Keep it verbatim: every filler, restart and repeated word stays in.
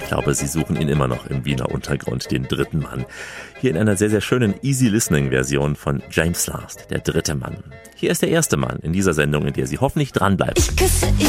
Ich glaube, sie suchen ihn immer noch im Wiener Untergrund, den dritten Mann. Hier in einer sehr, sehr schönen Easy-Listening-Version von James Last, der dritte Mann. Hier ist der erste Mann in dieser Sendung, in der Sie hoffentlich dranbleiben. Ich küsse